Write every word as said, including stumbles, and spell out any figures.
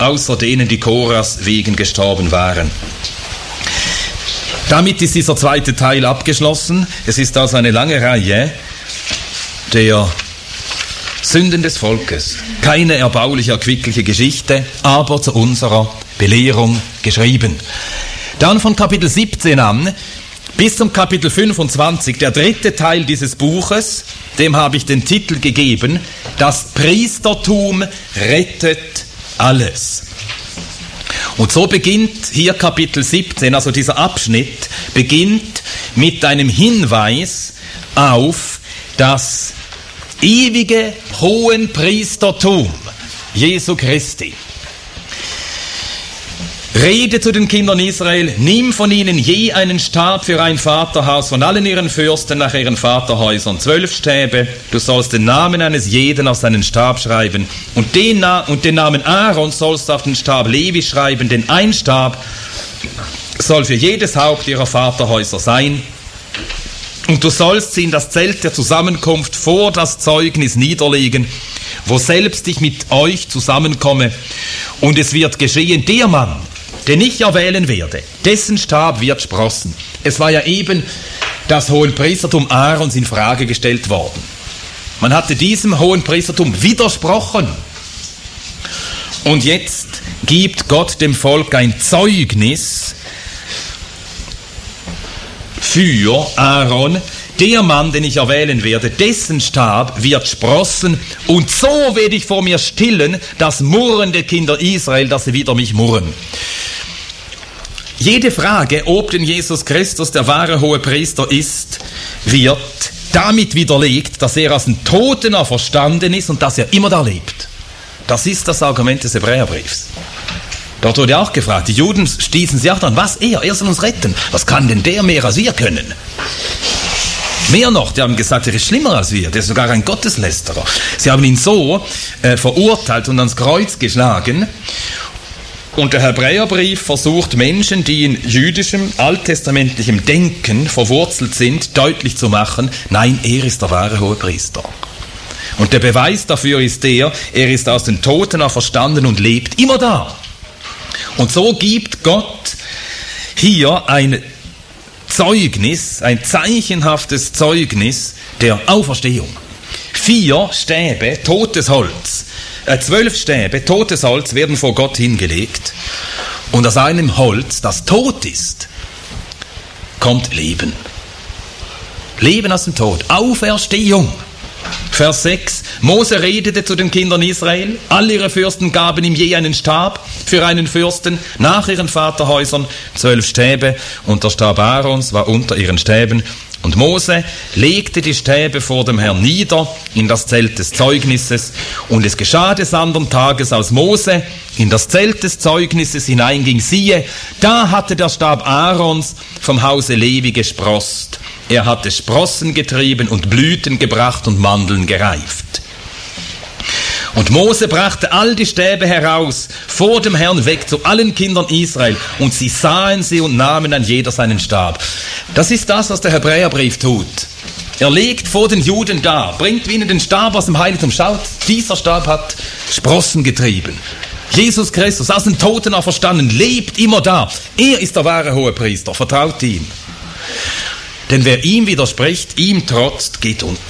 außer denen, die Koras wegen gestorben waren. Damit ist dieser zweite Teil abgeschlossen. Es ist also eine lange Reihe der Sünden des Volkes. Keine erbauliche, erquickliche Geschichte, aber zu unserer Belehrung geschrieben. Dann von Kapitel siebzehn an bis zum Kapitel fünfundzwanzig, der dritte Teil dieses Buches, dem habe ich den Titel gegeben: Das Priestertum rettet alles. Und so beginnt hier Kapitel siebzehn, also dieser Abschnitt, beginnt mit einem Hinweis auf das ewige Hohenpriestertum Jesu Christi. Rede zu den Kindern Israel, nimm von ihnen je einen Stab für ein Vaterhaus, von allen ihren Fürsten nach ihren Vaterhäusern, zwölf Stäbe, du sollst den Namen eines jeden auf seinen Stab schreiben, und den, Na- und den Namen Aaron sollst du auf den Stab Levi schreiben, denn ein Stab soll für jedes Haupt ihrer Vaterhäuser sein, und du sollst sie in das Zelt der Zusammenkunft vor das Zeugnis niederlegen, wo selbst ich mit euch zusammenkomme, und es wird geschehen, der Mann, den ich erwählen werde, dessen Stab wird sprossen. Es war ja eben das Hohenpriestertum Aarons in Frage gestellt worden. Man hatte diesem Hohenpriestertum widersprochen. Und jetzt gibt Gott dem Volk ein Zeugnis für Aaron. Der Mann, den ich erwählen werde, dessen Stab wird sprossen, und so werde ich vor mir stillen das Murren der Kinder Israel, dass sie wieder mich murren. Jede Frage, ob denn Jesus Christus der wahre Hohepriester ist, wird damit widerlegt, dass er aus den Toten auferstanden ist und dass er immer da lebt. Das ist das Argument des Hebräerbriefs. Dort wurde auch gefragt, die Juden stießen sich auch dran, was er, er soll uns retten. Was kann denn der mehr als wir können? Mehr noch, die haben gesagt, er ist schlimmer als wir, der ist sogar ein Gotteslästerer. Sie haben ihn so äh, verurteilt und ans Kreuz geschlagen. Und der Hebräerbrief versucht Menschen, die in jüdischem, alttestamentlichem Denken verwurzelt sind, deutlich zu machen, nein, er ist der wahre Hohepriester. Und der Beweis dafür ist der, er ist aus den Toten auferstanden und lebt immer da. Und so gibt Gott hier ein Zeugnis, ein zeichenhaftes Zeugnis der Auferstehung. Vier Stäbe, totes Holz, äh, zwölf Stäbe, totes Holz werden vor Gott hingelegt, und aus einem Holz, das tot ist, kommt Leben. Leben aus dem Tod, Auferstehung. Vers sechs, Mose redete zu den Kindern Israel, alle ihre Fürsten gaben ihm je einen Stab für einen Fürsten, nach ihren Vaterhäusern zwölf Stäbe, und der Stab Aarons war unter ihren Stäben. Und Mose legte die Stäbe vor dem Herrn nieder in das Zelt des Zeugnisses, und es geschah des andern Tages, als Mose in das Zelt des Zeugnisses hineinging, siehe, da hatte der Stab Aarons vom Hause Levi gesproßt. Er hatte Sprossen getrieben und Blüten gebracht und Mandeln gereift. Und Mose brachte all die Stäbe heraus, vor dem Herrn weg, zu allen Kindern Israel, und sie sahen sie und nahmen ein jeder seinen Stab. Das ist das, was der Hebräerbrief tut. Er legt vor den Juden dar, bringt ihnen den Stab aus dem Heiligtum. Schaut, dieser Stab hat Sprossen getrieben. Jesus Christus, aus den Toten auferstanden, lebt immer da. Er ist der wahre Hohepriester, vertraut ihm. Denn wer ihm widerspricht, ihm trotzt, geht unter.